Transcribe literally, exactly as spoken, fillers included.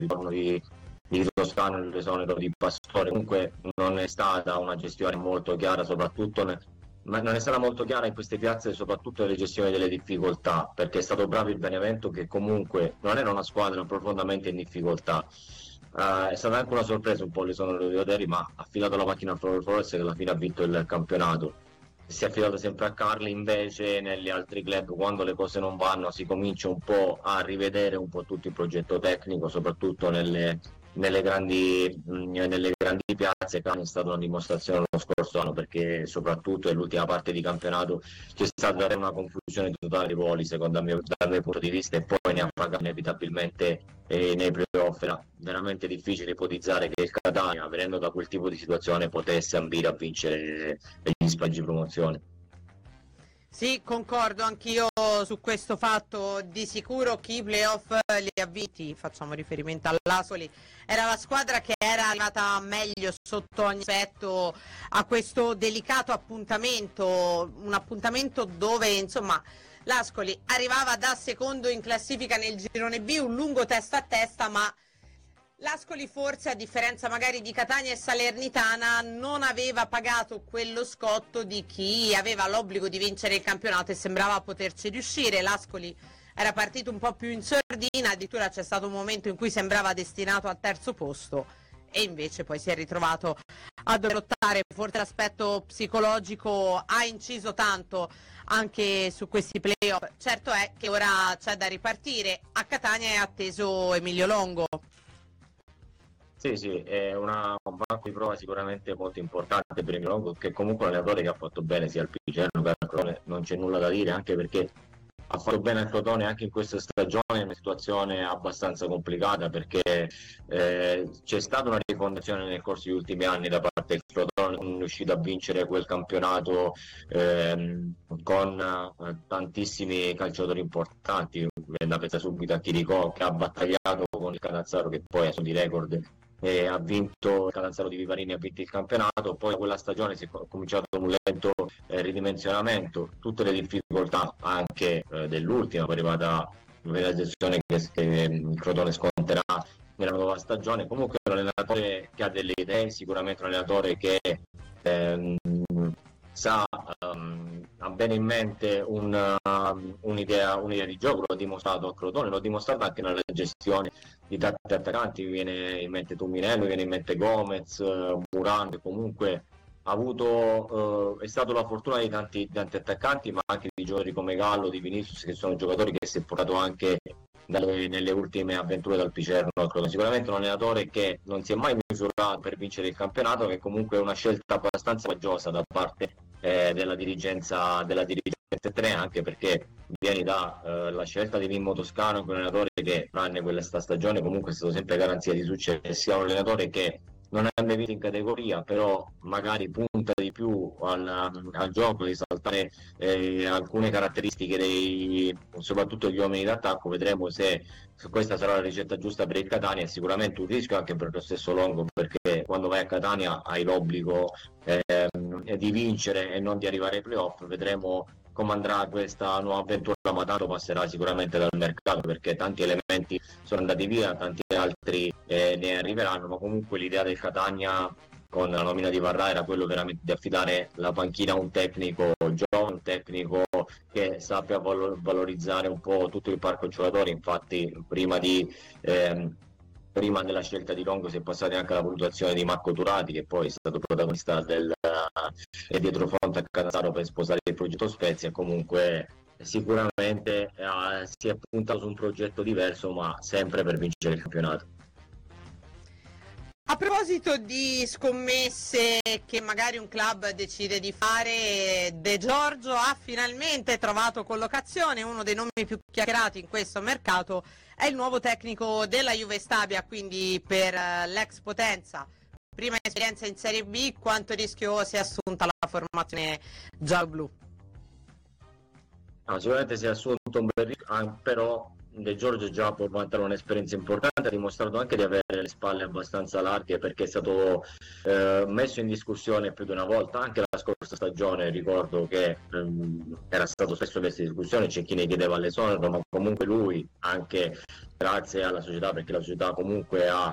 ritorno di, di Toscano, il esonero di Pastore. Comunque non è stata una gestione molto chiara, soprattutto ne, ma non è stata molto chiara in queste piazze, soprattutto nelle gestioni delle difficoltà, perché è stato bravo il Benevento, che comunque non era una squadra profondamente in difficoltà. Uh, è stata anche una sorpresa un po' l'esonero di Oderi, ma ha affidato la macchina a Floro Flores, che alla fine ha vinto il campionato. Si è affidato sempre a Carli. Invece negli altri club, quando le cose non vanno, si comincia un po' a rivedere un po' tutto il progetto tecnico, soprattutto nelle, nelle grandi mh, nelle grandi piazze. Che è stata una dimostrazione lo scorso anno, perché soprattutto nell'ultima parte di campionato c'è stata una confusione totale di ruoli, secondo me, dal mio punto di vista, e poi ne ha pagato inevitabilmente eh, nei playoff. Era veramente difficile ipotizzare che il Catania, venendo da quel tipo di situazione, potesse ambire a vincere gli spaggi promozione. Sì, concordo anch'io su questo fatto. Di sicuro chi i playoff li ha vinti, facciamo riferimento all'Asoli, era la squadra che era arrivata meglio sotto ogni aspetto a questo delicato appuntamento, un appuntamento dove insomma l'Ascoli arrivava da secondo in classifica nel girone B, un lungo testa a testa, ma l'Ascoli forse, a differenza magari di Catania e Salernitana, non aveva pagato quello scotto di chi aveva l'obbligo di vincere il campionato e sembrava poterci riuscire. L'Ascoli era partito un po' più in sordina, addirittura c'è stato un momento in cui sembrava destinato al terzo posto e invece poi si è ritrovato a dover lottare. Forse l'aspetto psicologico ha inciso tanto anche su questi playoff. Certo è che ora c'è da ripartire. A Catania è atteso Emilio Longo. Sì, sì, è una, un banco di prova sicuramente molto importante per Emilio Longo, che comunque è un allenatore che ha fatto bene sia al Picerno che al Crotone, non c'è nulla da dire, anche perché ha fatto bene al Crotone anche in questa stagione, in una situazione abbastanza complicata, perché eh, c'è stata una rifondazione nel corso degli ultimi anni da parte del Crotone, non è riuscito a vincere quel campionato ehm, con eh, tantissimi calciatori importanti. Da pensare subito a Chiricò, che ha battagliato con il Canazzaro, che poi ha di record, e ha vinto il Catanzaro di Vivarini, ha vinto il campionato. Poi quella stagione si è cominciato un lento eh, ridimensionamento, tutte le difficoltà anche eh, dell'ultima, poi è arrivata la gestione che, che il Crotone sconterà nella nuova stagione. Comunque è un allenatore che ha delle idee, sicuramente un allenatore che ehm, sa, um, ha bene in mente un, uh, un'idea, un'idea di gioco. L'ho dimostrato a Crotone, l'ho dimostrato anche nella gestione di tanti attaccanti. Mi viene in mente Tuminello, mi viene in mente Gomez, uh, Muran, che comunque ha avuto, uh, è stato la fortuna di tanti, tanti attaccanti, ma anche di giocatori come Gallo, di Vinicius, che sono giocatori che si è portato anche dalle, nelle ultime avventure dal Picerno. Sicuramente un allenatore che non si è mai misurato per vincere il campionato, che comunque è una scelta abbastanza coraggiosa da parte eh, della dirigenza della dirigenza tre, anche perché vieni da eh, la scelta di Mimmo Toscano, un allenatore che tranne questa stagione comunque è stato sempre garanzia di successo, sia un allenatore che non è mai vinto in categoria, però magari punta di più al, al gioco, di saltare eh, alcune caratteristiche dei, soprattutto degli uomini d'attacco. Vedremo se, se questa sarà la ricetta giusta per il Catania. È sicuramente un rischio anche per lo stesso Longo, perché quando vai a Catania hai l'obbligo eh, di vincere e non di arrivare ai playoff. Vedremo come andrà questa nuova avventura, ma tanto passerà sicuramente dal mercato, perché tanti elementi sono andati via, tanti altri eh, ne arriveranno, ma comunque l'idea del Catania con la nomina di Varrà era quello veramente di affidare la panchina a un tecnico giovane, un tecnico che sappia valorizzare un po' tutto il parco giocatori. Infatti prima di ehm, prima della scelta di Longo si è passati anche alla valutazione di Marco Turati, che poi è stato protagonista del uh, dietro fronte a Catanzaro per sposare il progetto Spezia. Comunque sicuramente uh, si è puntato su un progetto diverso, ma sempre per vincere il campionato. A proposito di scommesse che magari un club decide di fare, De Giorgio ha finalmente trovato collocazione. Uno dei nomi più chiacchierati in questo mercato è il nuovo tecnico della Juve Stabia, quindi per l'ex Potenza. Prima esperienza in Serie B, quanto rischio si è assunta la formazione giallo-blu? No, sicuramente si è assunto un bel rischio, però De Giorgio già può vantare un'esperienza importante, ha dimostrato anche di avere le spalle abbastanza larghe, perché è stato eh, messo in discussione più di una volta, anche la scorsa stagione ricordo che ehm, era stato spesso messo in discussione, c'è chi ne chiedeva l'esonero, ma comunque lui, anche grazie alla società, perché la società comunque ha